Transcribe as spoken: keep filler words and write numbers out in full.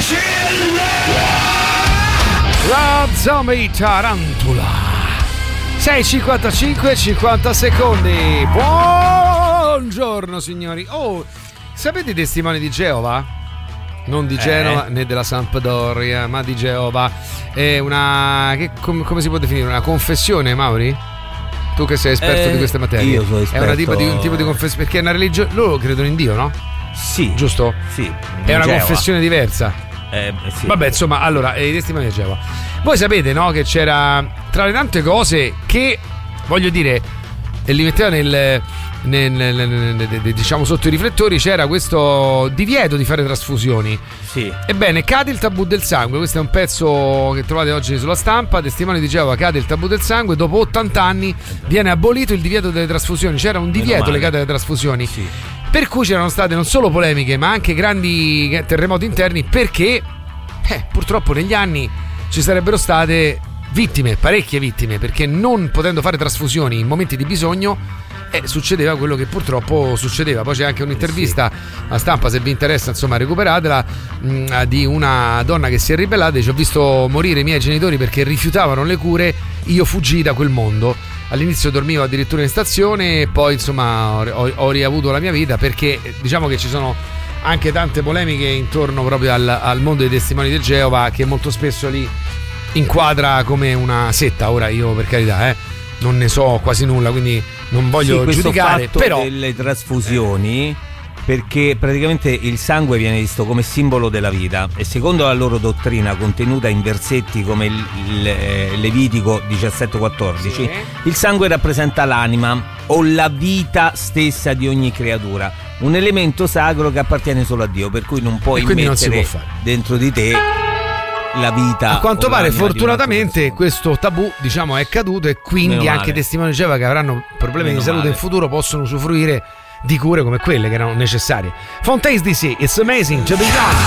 La Zombie Tarantula. sei e cinquantacinque, cinquanta secondi. Buongiorno signori. Oh, sapete i testimoni di Geova? Non di Genova eh. né della Sampdoria, ma di Geova. È una che, com, come si può definire? Una confessione, Mauri? Tu che sei esperto eh, di queste materie. Io sono esperto. È una tipo di, un tipo di confessione, perché è una religione. Loro credono in Dio, no? Sì. Giusto? Sì. È una Geova. confessione diversa. Eh, sì. Vabbè, insomma, allora, i testimoni di Geova. Voi sapete, no, che c'era tra le tante cose che, voglio dire, e li metteva nel, nel, nel, nel, nel diciamo sotto i riflettori, c'era questo divieto di fare trasfusioni. Sì. Ebbene, cade il tabù del sangue. Questo è un pezzo che trovate oggi sulla stampa. Testimoni di Geova, cade il tabù del sangue. Dopo ottanta anni viene abolito il divieto delle trasfusioni. C'era un divieto legato alle trasfusioni. Sì. Per cui c'erano state non solo polemiche, ma anche grandi terremoti interni, perché eh, purtroppo negli anni ci sarebbero state vittime, parecchie vittime, perché non potendo fare trasfusioni in momenti di bisogno eh, succedeva quello che purtroppo succedeva. Poi c'è anche un'intervista a stampa, se vi interessa, insomma, recuperatela, mh, di una donna che si è ribellata e dice: ho visto morire i miei genitori perché rifiutavano le cure, io fuggii da quel mondo. All'inizio dormivo addirittura in stazione e poi insomma ho, ho riavuto la mia vita, perché diciamo che ci sono anche tante polemiche intorno proprio al, al mondo dei testimoni di Geova, che molto spesso li inquadra come una setta. Ora io, per carità, eh, non ne so quasi nulla, quindi non voglio sì, giudicare, fatto però delle trasfusioni, perché praticamente il sangue viene visto come simbolo della vita e secondo la loro dottrina contenuta in versetti come il, il Levitico diciassette quattordici, sì, il sangue rappresenta l'anima o la vita stessa di ogni creatura, un elemento sacro che appartiene solo a Dio, per cui non puoi mettere dentro di te la vita. A quanto pare fortunatamente questo tabù, diciamo, è caduto, e quindi anche i testimoni di Geova che avranno problemi Meno di salute male. in futuro possono usufruire di cure come quelle che erano necessarie. Fontaines D C, It's Amazing to Be Done.